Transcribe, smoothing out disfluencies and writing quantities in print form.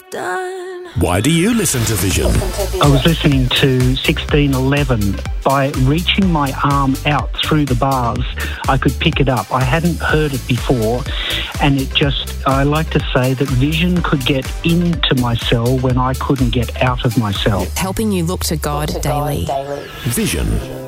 done. Why do you listen to Vision? I was listening to 1611. By reaching my arm out through the bars, I could pick it up. I hadn't heard it before, and I like to say that Vision could get into my cell when I couldn't get out of my cell. Helping you look to God daily. Vision.